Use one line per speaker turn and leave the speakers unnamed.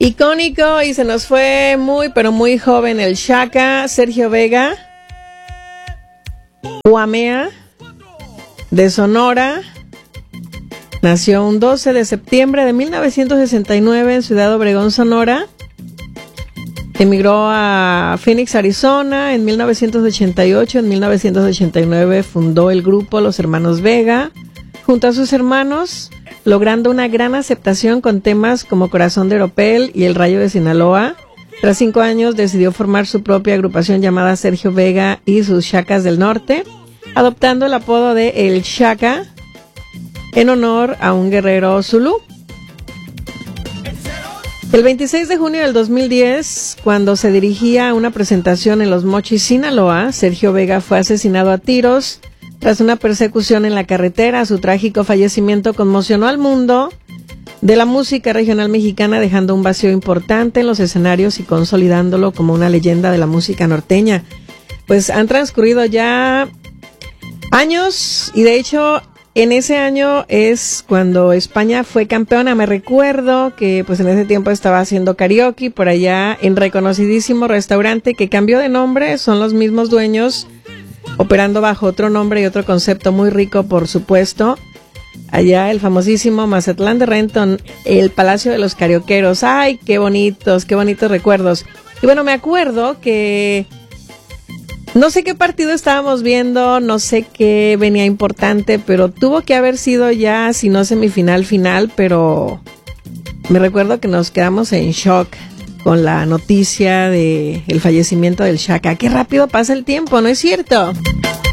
Icónico, y se nos fue muy, pero muy joven el Shaka, Sergio Vega, Huamea, de Sonora. Nació un 12 de septiembre de 1969 en Ciudad Obregón, Sonora. Emigró a Phoenix, Arizona en 1988. En 1989 fundó el grupo Los Hermanos Vega junto a sus hermanos, logrando una gran aceptación con temas como Corazón de Oropel y El Rayo de Sinaloa. Tras 5 años decidió formar su propia agrupación llamada Sergio Vega y sus Shakas del Norte, adoptando el apodo de El Shaka en honor a un guerrero zulú. El 26 de junio del 2010, cuando se dirigía a una presentación en Los Mochis, Sinaloa, Sergio Vega fue asesinado a tiros tras una persecución en la carretera. Su trágico fallecimiento conmocionó al mundo de la música regional mexicana, dejando un vacío importante en los escenarios y consolidándolo como una leyenda de la música norteña. Pues han transcurrido ya años, y de hecho en ese año es cuando España fue campeona. Me recuerdo que pues en ese tiempo estaba haciendo karaoke por allá en reconocidísimo restaurante que cambió de nombre. Son los mismos dueños, operando bajo otro nombre y otro concepto muy rico, por supuesto. Allá el famosísimo Mazatlán de Renton, el Palacio de los Carioqueros. ¡Ay, qué bonitos recuerdos! Y bueno, me acuerdo que no sé qué partido estábamos viendo, no sé qué venía importante, pero tuvo que haber sido ya, si no semifinal, final, pero me recuerdo que nos quedamos en shock con la noticia de el fallecimiento del Shaka. ¡Qué rápido pasa el tiempo! ¿No es cierto?